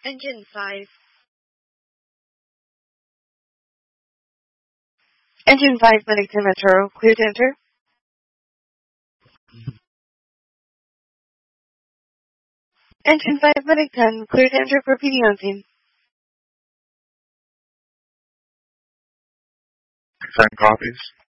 Engine 5. Engine 5, Bennington Metro. Clear to enter. Engine 5, Bennington. Clear to enter for PD on scene. 10 copies.